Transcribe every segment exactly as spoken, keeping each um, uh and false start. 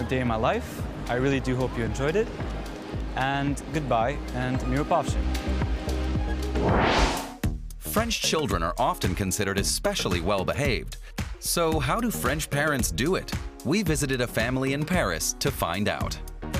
day in my life. I really do hope you enjoyed it. And goodbye, and miropavshi. French children are often considered especially well-behaved. So how do French parents do it? We visited a family in Paris to find out.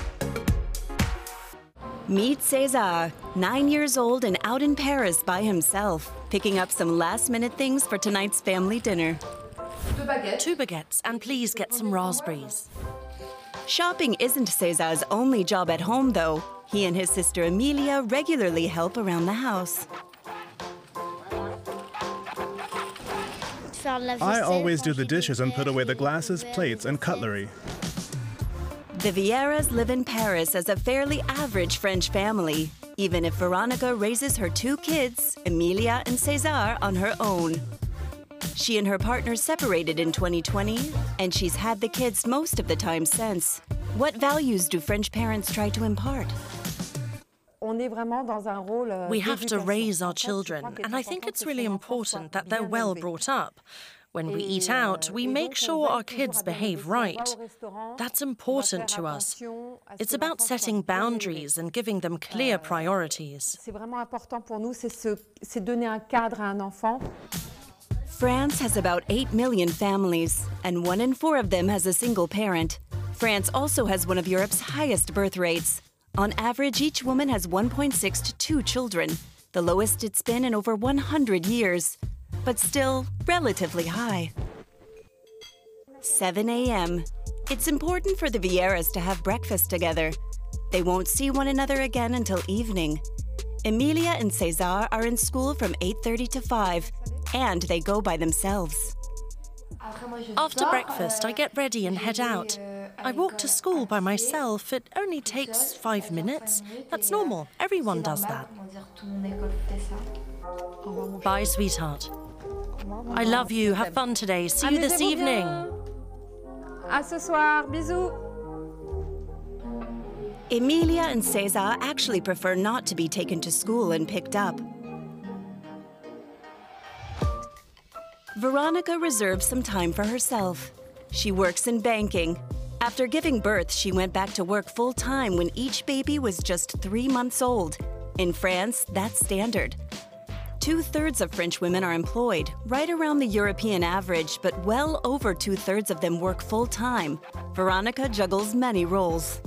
Meet César, nine years old and out in Paris by himself, picking up some last-minute things for tonight's family dinner. Two baguettes, and please get some raspberries. Shopping isn't César's only job at home, though. He and his sister Emilia regularly help around the house. I always do the dishes and put away the glasses, plates, and cutlery. The Vieiras live in Paris as a fairly average French family, even if Veronica raises her two kids, Emilia and César, on her own. She and her partner separated in twenty twenty, and she's had the kids most of the time since. What values do French parents try to impart? We have to raise our children, and I think it's really important that they're well brought up. When we eat out, we make sure our kids behave right. That's important to us. It's about setting boundaries and giving them clear priorities. France has about eight million families, and one in four of them has a single parent. France also has one of Europe's highest birth rates. On average, each woman has one point six to two children, the lowest it's been in over one hundred years, but still relatively high. seven A M It's important for the Vieiras to have breakfast together. They won't see one another again until evening. Emilia and César are in school from eight thirty to five, and they go by themselves. After breakfast, I get ready and head out. I walk to school by myself. It only takes five minutes. That's normal. Everyone does that. Bye, sweetheart. I love you. Have fun today. See you this evening. À ce soir. Bisous. Emilia and César actually prefer not to be taken to school and picked up. Veronica reserves some time for herself. She works in banking. After giving birth, she went back to work full-time when each baby was just three months old. In France, that's standard. Two-thirds of French women are employed, right around the European average, but well over two-thirds of them work full-time. Veronica juggles many roles.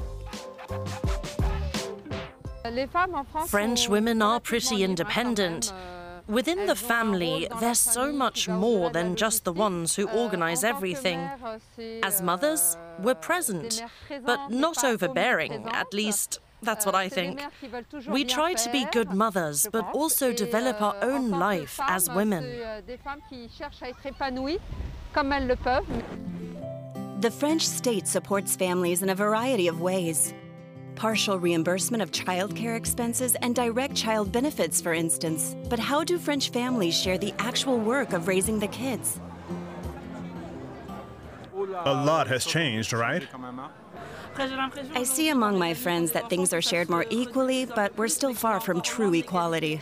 French women are pretty independent. Within the family, there's so much more than just the ones who organize everything. As mothers, we're present, but not overbearing, at least that's what I think. We try to be good mothers, but also develop our own life as women. The French state supports families in a variety of ways. Partial reimbursement of childcare expenses and direct child benefits, for instance. But how do French families share the actual work of raising the kids? A lot has changed, right? I see among my friends that things are shared more equally, but we're still far from true equality.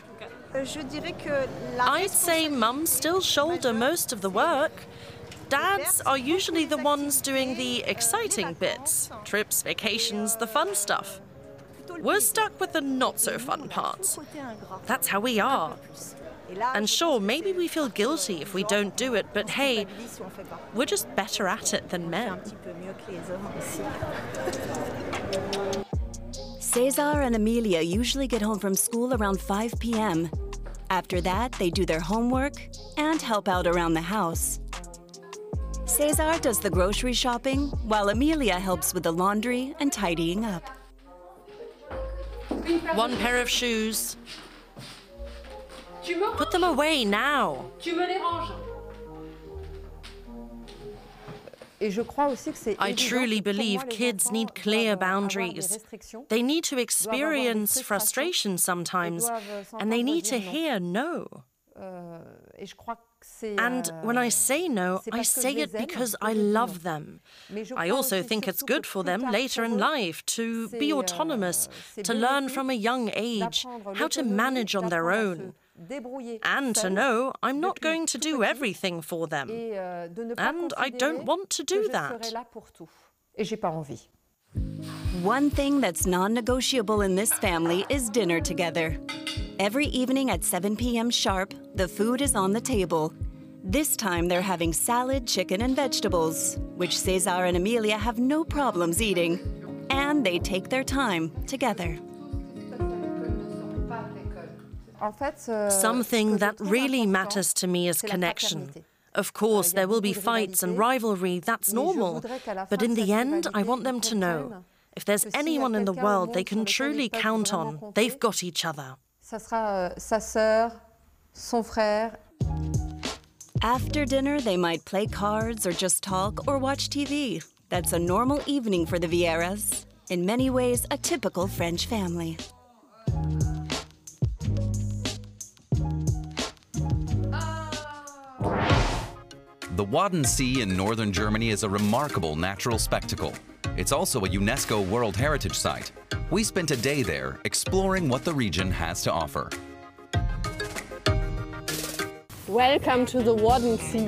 I'd say mums still shoulder most of the work. Dads are usually the ones doing the exciting bits. Trips, vacations, the fun stuff. We're stuck with the not-so-fun parts. That's how we are. And sure, maybe we feel guilty if we don't do it, but hey, we're just better at it than men. César and Emilia usually get home from school around five P M After that, they do their homework and help out around the house. César does the grocery shopping, while Emilia helps with the laundry and tidying up. One pair of shoes. Put them away now. I truly believe kids need clear boundaries. They need to experience frustration sometimes, and they need to hear no. And when I say no, I say it because I love them. I also think it's good for them later in life to be autonomous, to learn from a young age how to manage on their own, and to know I'm not going to do everything for them. And I don't want to do that. et j'ai pas envie. One thing that's non-negotiable in this family is dinner together. Every evening at seven p m sharp, the food is on the table. This time they're having salad, chicken, and vegetables, which César and Emilia have no problems eating. And they take their time together. Something that really matters to me is connection. Of course, there will be fights and rivalry, that's normal. But in the end, I want them to know, if there's anyone in the world they can truly count on, they've got each other. After dinner, they might play cards or just talk or watch T V. That's a normal evening for the Vieiras. In many ways, a typical French family. The Wadden Sea in northern Germany is a remarkable natural spectacle. It's also a UNESCO World Heritage Site. We spent a day there exploring what the region has to offer. Welcome to the Wadden Sea.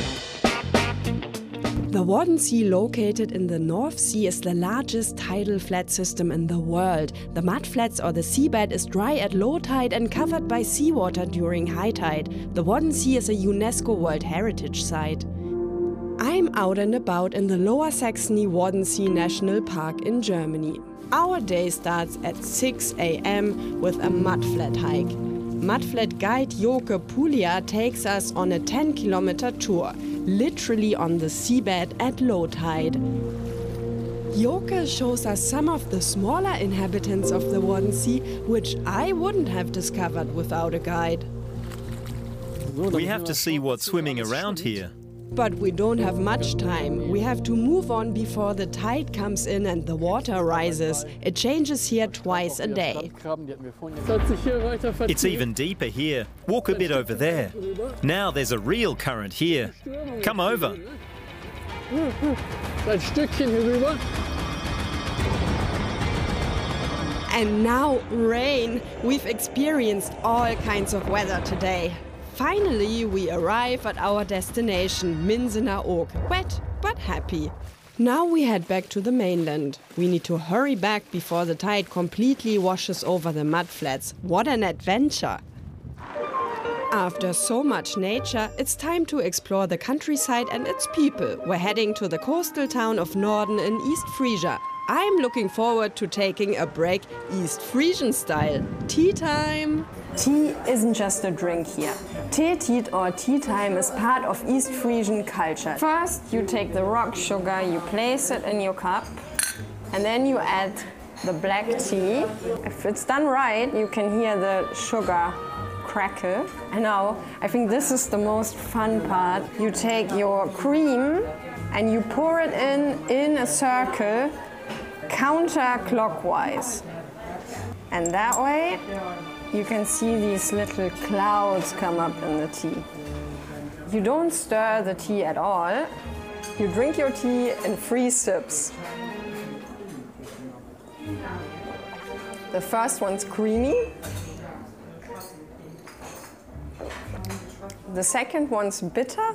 The Wadden Sea, located in the North Sea, is the largest tidal flat system in the world. The mudflats or the seabed is dry at low tide and covered by seawater during high tide. The Wadden Sea is a UNESCO World Heritage Site. I'm out and about in the Lower Saxony Wadden Sea National Park in Germany. Our day starts at six a m with a mudflat hike. Mudflat guide Joke Pulia takes us on a ten kilometer tour, literally on the seabed at low tide. Joke shows us some of the smaller inhabitants of the Wadden Sea, which I wouldn't have discovered without a guide. We have to see what's swimming around here. But we don't have much time. We have to move on before the tide comes in and the water rises. It changes here twice a day. It's even deeper here. Walk a bit over there. Now there's a real current here. Come over. And now rain. We've experienced all kinds of weather today. Finally, we arrive at our destination, Minsener Oak. Wet, but happy. Now we head back to the mainland. We need to hurry back before the tide completely washes over the mudflats. What an adventure! After so much nature, it's time to explore the countryside and its people. We're heading to the coastal town of Norden in East Frisia. I'm looking forward to taking a break East Frisian style. Tea time! Tea isn't just a drink here. Teetied or tea time is part of East Frisian culture. First, you take the rock sugar, you place it in your cup, and then you add the black tea. If it's done right, you can hear the sugar crackle. And now, I think this is the most fun part. You take your cream and you pour it in in a circle, counterclockwise. And that way, you can see these little clouds come up in the tea. You don't stir the tea at all. You drink your tea in three sips. The first one's creamy. The second one's bitter.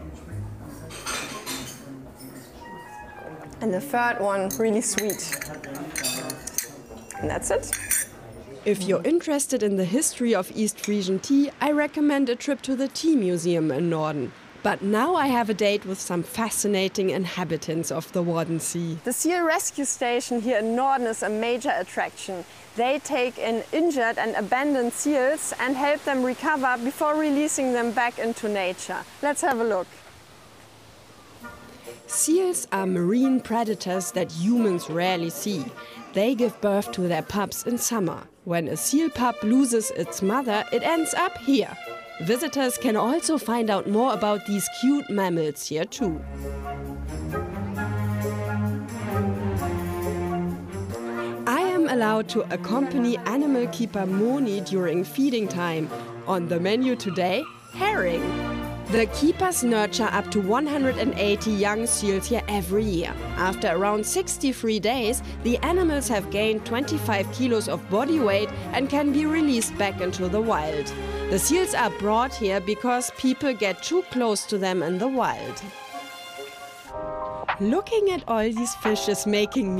And the third one really sweet. And that's it. If you're interested in the history of East Frisian tea, I recommend a trip to the Tea Museum in Norden. But now I have a date with some fascinating inhabitants of the Wadden Sea. The seal rescue station here in Norden is a major attraction. They take in injured and abandoned seals and help them recover before releasing them back into nature. Let's have a look. Seals are marine predators that humans rarely see. They give birth to their pups in summer. When a seal pup loses its mother, it ends up here. Visitors can also find out more about these cute mammals here too. I am allowed to accompany animal keeper Moni during feeding time. On the menu today, herring. The keepers nurture up to one hundred eighty young seals here every year. After around sixty-three days, the animals have gained twenty-five kilos of body weight and can be released back into the wild. The seals are brought here because people get too close to them in the wild. Looking at all these fish is making me